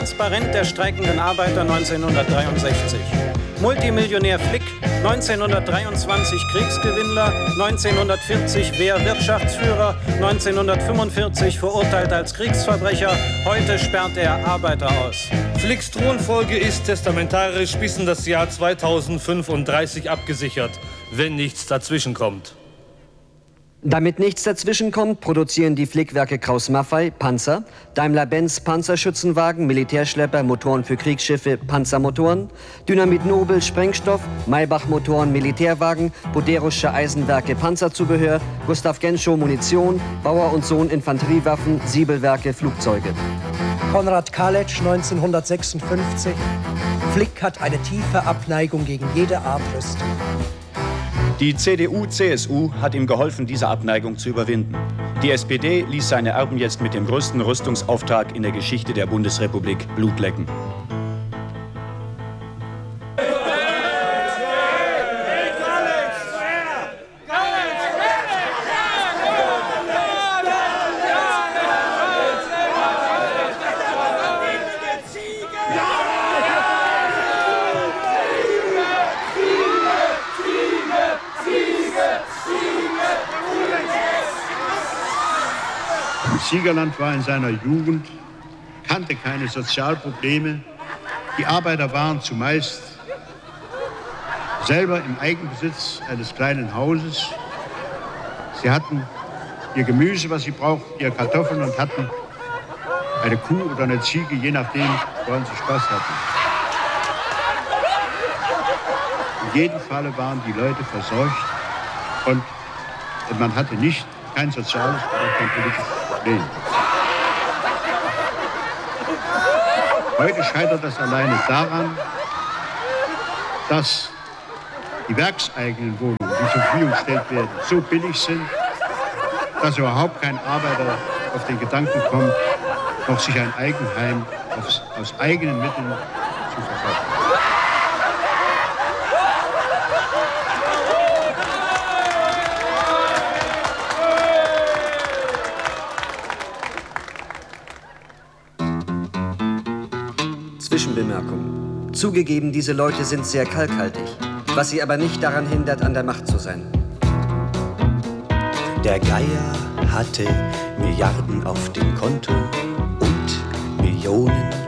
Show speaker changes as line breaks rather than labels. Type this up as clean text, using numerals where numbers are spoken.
Transparent der streikenden Arbeiter 1963. Multimillionär Flick, 1923 Kriegsgewinnler, 1940 Wehrwirtschaftsführer, 1945 verurteilt als Kriegsverbrecher, heute sperrt er Arbeiter aus.
Flicks Thronfolge ist testamentarisch bis in das Jahr 2035 abgesichert, wenn nichts dazwischenkommt.
Damit nichts dazwischenkommt, produzieren die Flickwerke Krauss-Maffei Panzer, Daimler-Benz Panzerschützenwagen, Militärschlepper, Motoren für Kriegsschiffe, Panzermotoren, Dynamit Nobel Sprengstoff, Maybach-Motoren Militärwagen, Boderusche Eisenwerke Panzerzubehör, Gustav Genschow Munition, Bauer und Sohn Infanteriewaffen, Siebelwerke Flugzeuge.
Konrad Kaletsch 1956. Flick hat eine tiefe Abneigung gegen jede Art Rüstung.
Die CDU-CSU hat ihm geholfen, diese Abneigung zu überwinden. Die SPD ließ seine Erben jetzt mit dem größten Rüstungsauftrag in der Geschichte der Bundesrepublik Blut lecken.
Siegerland war in seiner Jugend, kannte keine Sozialprobleme. Die Arbeiter waren zumeist selber im Eigenbesitz eines kleinen Hauses. Sie hatten ihr Gemüse, was sie brauchten, ihre Kartoffeln und hatten eine Kuh oder eine Ziege, je nachdem, woran sie Spaß hatten. In jedem Falle waren die Leute versorgt und man hatte kein soziales oder kein politisches Problem. Heute scheitert das alleine daran, dass die werkseigenen Wohnungen, die zur Verfügung gestellt werden, so billig sind, dass überhaupt kein Arbeiter auf den Gedanken kommt, noch sich ein Eigenheim aus eigenen Mitteln zu verkaufen.
Zwischenbemerkung. Zugegeben, diese Leute sind sehr kalkhaltig, was sie aber nicht daran hindert, an der Macht zu sein.
Der Geier hatte Milliarden auf dem Konto und Millionen